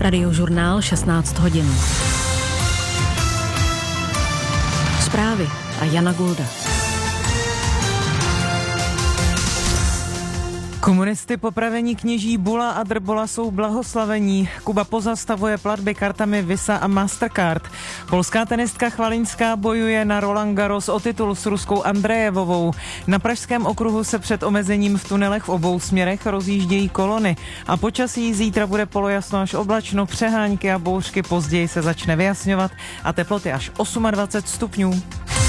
Radiožurnál 16 hodin. Zprávy a Jana Gulda. Komunisty popravení kněží Bula a Drbola jsou blahoslavení. Kuba pozastavuje platby kartami Visa a Mastercard. Polská tenistka Chvaliňská bojuje na Roland Garros o titul s Ruskou Andrejevovou. Na Pražském okruhu se před omezením v tunelech v obou směrech rozjíždějí kolony. A počasí zítra bude polojasno až oblačno, přehánky a bouřky později se začne vyjasňovat a teploty až 28 stupňů.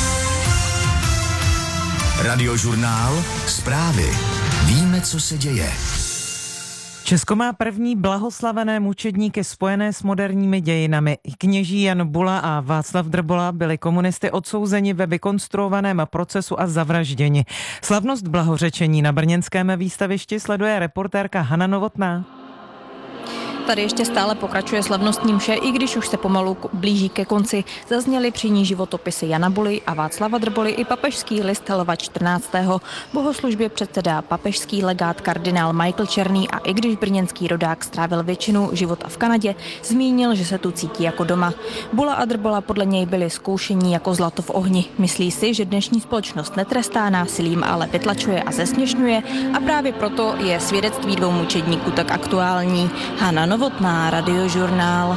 Radiožurnál, zprávy. Víme, co se děje. Česko má první blahoslavené mučedníky spojené s moderními dějinami. Kněží Jan Bula a Václav Drbola byli komunisty odsouzeni ve vykonstruovaném procesu a zavražděni. Slavnost blahořečení na brněnském výstavišti sleduje reportérka Hana Novotná. Tady ještě stále pokračuje slavnostní mše, i když už se pomalu blíží ke konci. Zazněly při ní životopisy Jana Buly a Václava Drboly i papežský list Lva 14. Bohoslužbě předsedá papežský legát kardinál Michael Černý a i když brněnský rodák strávil většinu života v Kanadě, zmínil, že se tu cítí jako doma. Bula a Drbola podle něj byli zkoušení jako zlato v ohni. Myslí si, že dnešní společnost netrestá násilím, ale vytlačuje a zesměšňuje a právě proto je svědectví dvou mučedníků tak aktuální. Hana Novotná, Radiožurnál.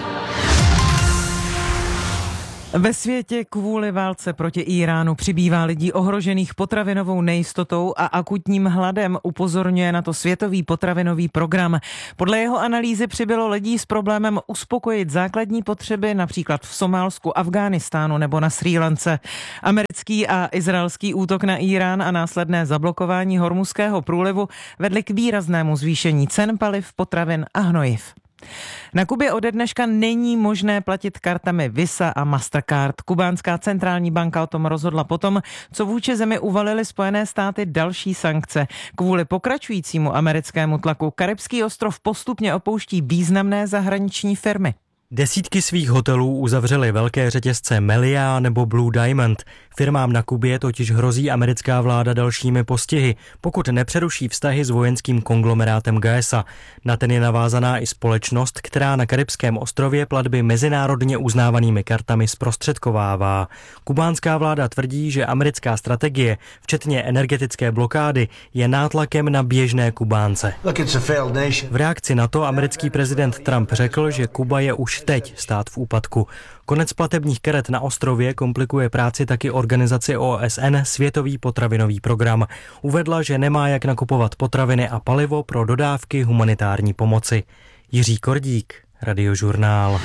Ve světě kvůli válce proti Íránu přibývá lidí ohrožených potravinovou nejistotou a akutním hladem, upozorňuje na to Světový potravinový program. Podle jeho analýzy přibylo lidí s problémem uspokojit základní potřeby například v Somálsku, Afghánistánu nebo na Srí Lance. Americký a izraelský útok na Írán a následné zablokování Hormuzského průlivu vedly k výraznému zvýšení cen paliv, potravin a hnojiv. Na Kubě ode dneška není možné platit kartami Visa a Mastercard. Kubánská centrální banka o tom rozhodla potom, co vůči zemi uvalily Spojené státy další sankce. Kvůli pokračujícímu americkému tlaku Karibský ostrov postupně opouští významné zahraniční firmy. Desítky svých hotelů uzavřely velké řetězce Melia nebo Blue Diamond. Firmám na Kubě totiž hrozí americká vláda dalšími postihy, pokud nepřeruší vztahy s vojenským konglomerátem GAESA. Na ten je navázaná i společnost, která na Karibském ostrově platby mezinárodně uznávanými kartami zprostředkovává. Kubánská vláda tvrdí, že americká strategie, včetně energetické blokády, je nátlakem na běžné Kubánce. V reakci na to americký prezident Trump řekl, že Kuba je už teď stát v úpadku. Konec platebních karet na ostrově komplikuje práci taky organizaci OSN Světový potravinový program. Uvedla, že nemá jak nakupovat potraviny a palivo pro dodávky humanitární pomoci. Jiří Kordík, Radiožurnál.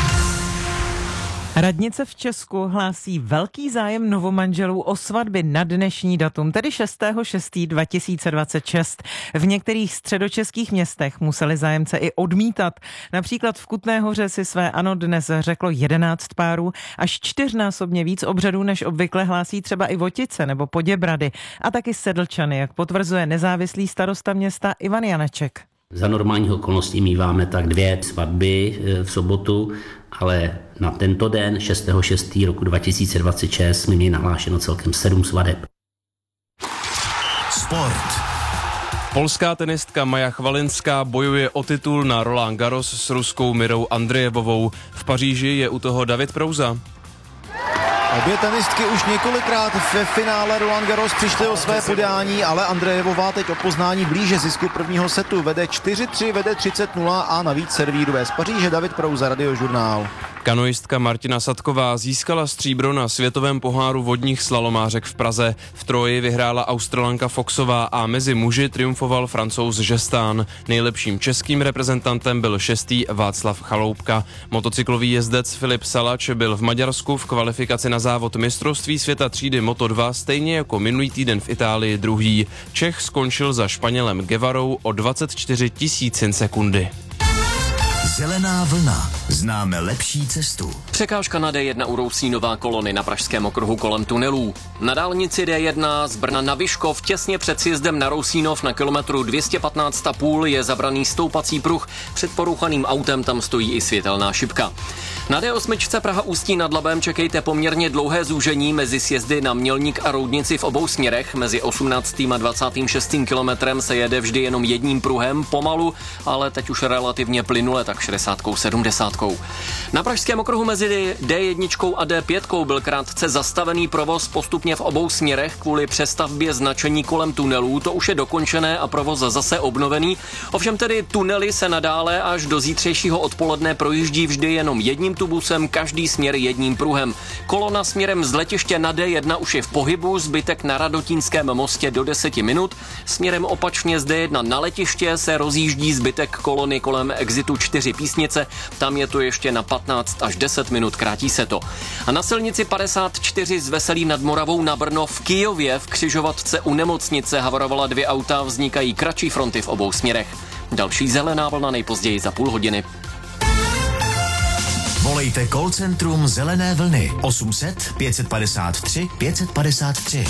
Radnice v Česku hlásí velký zájem novomanželů o svatby na dnešní datum, tedy 6.6.2026. V některých středočeských městech museli zájemce i odmítat. Například v Kutné Hoře si své ano dnes řeklo 11 párů, až 4násobně víc obřadů než obvykle hlásí třeba i Votice nebo Poděbrady a taky Sedlčany, jak potvrzuje nezávislý starosta města Ivan Janeček. Za normálních okolností míváme tak 2 svatby v sobotu, ale na tento den 6.6. roku 2026 jsme měli nahlášeno celkem 7 svadeb. Sport. Polská tenistka Maja Chvaliňská bojuje o titul na Roland Garros s ruskou Mirou Andrejevovou. V Paříži je u toho David Prouza. Obě tenistky už několikrát ve finále Roland Garros přišly o své podání, ale Andrejevová teď o poznání blíže zisku prvního setu. Vede 4-3, vede 30-0 a navíc servíruje z Paříže David Prouza, Radiožurnál. Kanoistka Martina Sadková získala stříbro na světovém poháru vodních slalomářek v Praze. V troji vyhrála Australanka Foxová a mezi muži triumfoval Francouz Žestán. Nejlepším českým reprezentantem byl 6. Václav Chaloupka. Motocyklový jezdec Filip Salač byl v Maďarsku v kvalifikaci na závod mistrovství světa třídy Moto2 stejně jako minulý týden v Itálii druhý. Čech skončil za Španělem Guevarou o 24 000 sekundy. Zelená vlna. Známe lepší cestu. Překážka na D1 u Rousínova kolony na Pražském okruhu kolem tunelů. Na dálnici D1 z Brna na Vyškov těsně před sjezdem na Rousínov na kilometru 215,5 je zabraný stoupací pruh. Před porouchaným autem tam stojí i světelná šipka. Na D8 Praha Ústí nad Labem čekejte poměrně dlouhé zúžení mezi sjezdy na Mělník a Roudnici v obou směrech. Mezi 18. a 26. kilometrem se jede vždy jenom jedním pruhem, pomalu, ale teď už relativně plynule, tak 60-70. Na pražském okruhu mezi D1 a D5 byl krátce zastavený provoz postupně v obou směrech kvůli přestavbě značení kolem tunelů. To už je dokončené a provoz zase obnovený. Ovšem tedy tunely se nadále až do zítřejšího odpoledne projíždí vždy jenom jedním tubusem, každý směr jedním pruhem. Kolona směrem z letiště na D1 už je v pohybu, zbytek na Radotínském mostě do 10 minut. Směrem opačně z D1 na letiště se rozjíždí zbytek kolony kolem exitu 4 Písnice, tam je to ještě na 15 až 10 minut, krátí se to. A na silnici 54 z Veselí nad Moravou na Brno v Kyjově v křižovatce u nemocnice havarovala 2 auta, vznikají kratší fronty v obou směrech. Další zelená vlna nejpozději za půl hodiny. Volejte call centrum Zelené vlny 800 553 553.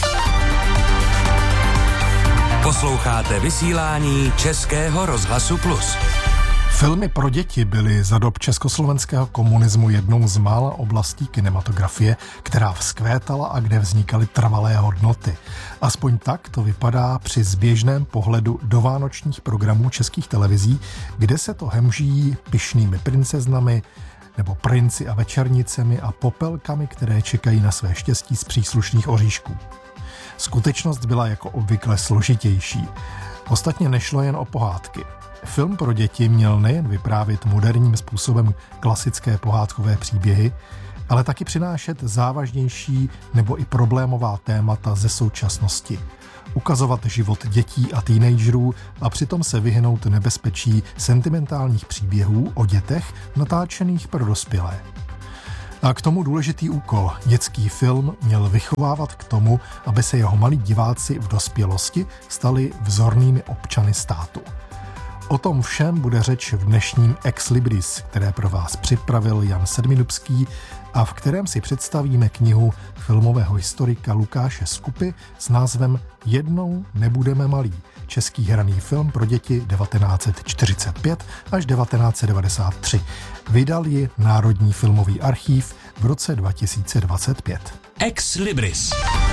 Posloucháte vysílání Českého rozhlasu Plus. Filmy pro děti byly za dob československého komunismu jednou z mála oblastí kinematografie, která vzkvétala a kde vznikaly trvalé hodnoty. Aspoň tak to vypadá při zběžném pohledu do vánočních programů českých televizí, kde se to hemží pyšnými princeznami nebo princi a večernicemi a popelkami, které čekají na své štěstí z příslušných oříšků. Skutečnost byla jako obvykle složitější. Ostatně nešlo jen o pohádky. Film pro děti měl nejen vyprávět moderním způsobem klasické pohádkové příběhy, ale taky přinášet závažnější nebo i problémová témata ze současnosti. Ukazovat život dětí a teenagerů a přitom se vyhnout nebezpečí sentimentálních příběhů o dětech natáčených pro dospělé. A k tomu důležitý úkol. Dětský film měl vychovávat k tomu, aby se jeho malí diváci v dospělosti stali vzornými občany státu. O tom všem bude řeč v dnešním Ex Libris, které pro vás připravil Jan Sedminubský a v kterém si představíme knihu filmového historika Lukáše Skupy s názvem Jednou nebudeme malí. Český hraný film pro děti 1945 až 1993. Vydal ji Národní filmový archív v roce 2025. Ex Libris.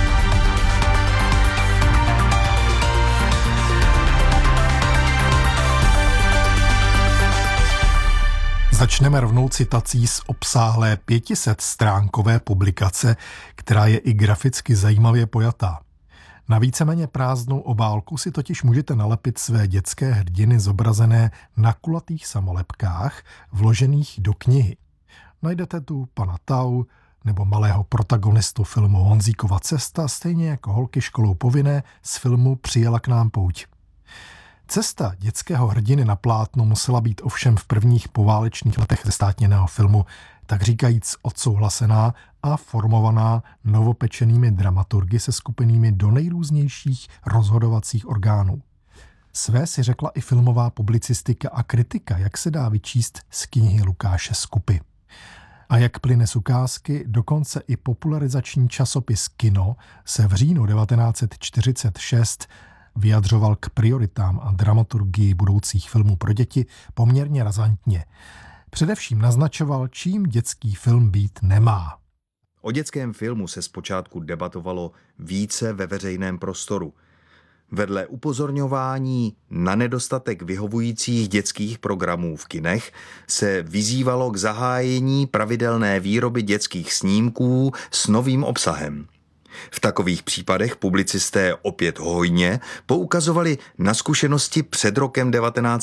Začneme rovnou citací z obsáhlé 500stránkové publikace, která je i graficky zajímavě pojatá. Na víceméně prázdnou obálku si totiž můžete nalepit své dětské hrdiny zobrazené na kulatých samolepkách vložených do knihy. Najdete tu pana Tau nebo malého protagonistu filmu Honzíkova cesta, stejně jako holky školou povinné z filmu Přijela k nám pouť. Cesta dětského hrdiny na plátno musela být ovšem v prvních poválečných letech zestátněného filmu tak říkajíc odsouhlasená a formovaná novopečenými dramaturgy se skupenými do nejrůznějších rozhodovacích orgánů. Své si řekla i filmová publicistika a kritika, jak se dá vyčíst z knihy Lukáše Skupy. A jak plyne z ukázky, dokonce i popularizační časopis Kino se v říjnu 1946 vyjadřoval k prioritám a dramaturgii budoucích filmů pro děti poměrně razantně. Především naznačoval, čím dětský film být nemá. O dětském filmu se zpočátku debatovalo více ve veřejném prostoru. Vedle upozorňování na nedostatek vyhovujících dětských programů v kinech se vyzývalo k zahájení pravidelné výroby dětských snímků s novým obsahem. V takových případech publicisté opět hojně poukazovali na zkušenosti před rokem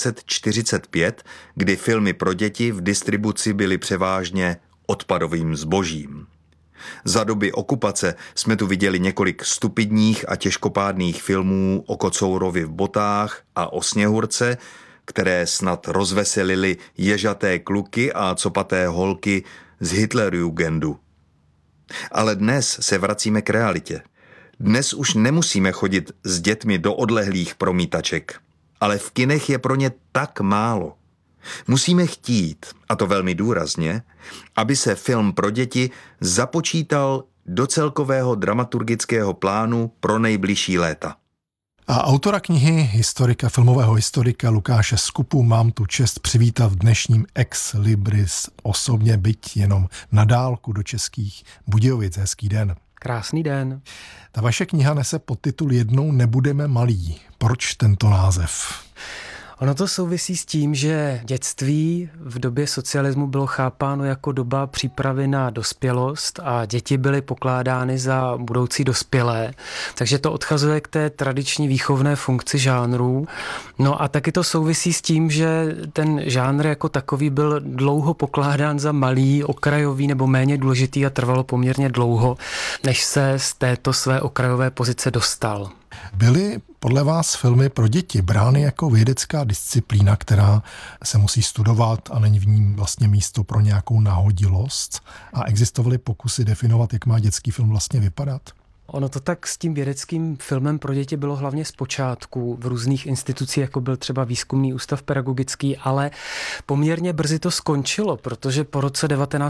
1945, kdy filmy pro děti v distribuci byly převážně odpadovým zbožím. Za doby okupace jsme tu viděli několik stupidních a těžkopádných filmů o kocourovi v botách a o Sněhurce, které snad rozveselily ježaté kluky a copaté holky z Hitlerjugendu. Ale dnes se vracíme k realitě. Dnes už nemusíme chodit s dětmi do odlehlých promítaček, ale v kinech je pro ně tak málo. Musíme chtít, a to velmi důrazně, aby se film pro děti započítal do celkového dramaturgického plánu pro nejbližší léta. A autora knihy, filmového historika Lukáše Skupu mám tu čest přivítat v dnešním Ex Libris osobně, byť jenom na dálku do Českých Budějovic. Hezký den. Krásný den. Ta vaše kniha nese podtitul Jednou nebudeme malí. Proč tento název? Ono to souvisí s tím, že dětství v době socialismu bylo chápáno jako doba přípravy na dospělost a děti byly pokládány za budoucí dospělé. Takže to odchazuje k té tradiční výchovné funkci žánrů. No a taky to souvisí s tím, že ten žánr jako takový byl dlouho pokládán za malý, okrajový nebo méně důležitý a trvalo poměrně dlouho, než se z této své okrajové pozice dostal. Byly podle vás filmy pro děti brány jako vědecká disciplína, která se musí studovat a není v ní vlastně místo pro nějakou nahodilost? A existovaly pokusy definovat, jak má dětský film vlastně vypadat? Ono to tak s tím vědeckým filmem pro děti bylo hlavně zpočátku v různých institucích, jako byl třeba Výzkumný ústav pedagogický, ale poměrně brzy to skončilo, protože po roce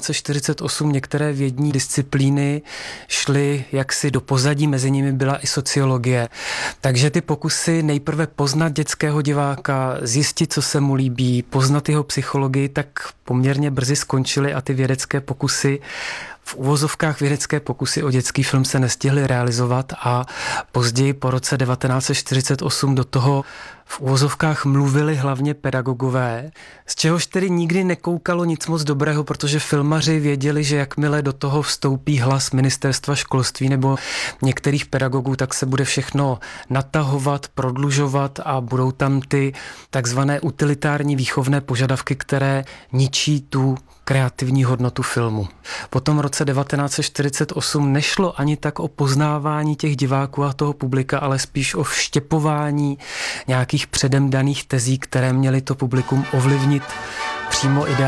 1948 některé vědní disciplíny šly jaksi do pozadí, mezi nimi byla i sociologie. Takže ty pokusy nejprve poznat dětského diváka, zjistit, co se mu líbí, poznat jeho psychologii, tak poměrně brzy skončily a ty vědecké pokusy v uvozovkách vědecké pokusy o dětský film se nestihly realizovat a později po roce 1948 do toho v uvozovkách mluvili hlavně pedagogové, z čehož tedy nikdy nekoukalo nic moc dobrého, protože filmaři věděli, že jakmile do toho vstoupí hlas ministerstva školství nebo některých pedagogů, tak se bude všechno natahovat, prodlužovat a budou tam ty takzvané utilitární výchovné požadavky, které ničí tu kreativní hodnotu filmu. Po tom roce 1948 nešlo ani tak o poznávání těch diváků a toho publika, ale spíš o vštěpování nějakých předem daných tezí, které měly to publikum ovlivnit přímo ideálně.